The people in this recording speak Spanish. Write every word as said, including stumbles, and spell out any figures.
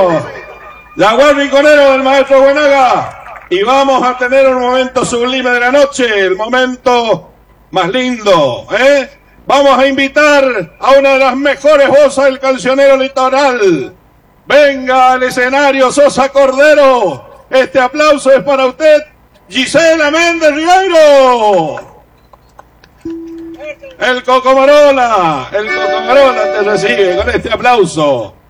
aplauso. Jaguar Rinconero del maestro Buenaga. Y vamos a tener un momento sublime de la noche, el momento más lindo, ¿eh? Vamos a invitar a una de las mejores voces del cancionero litoral. Venga al escenario Sosa Cordero. Este aplauso es para usted, Gisela Méndez Ribeiro. El Cocomarola, el Cocomarola te recibe con este aplauso.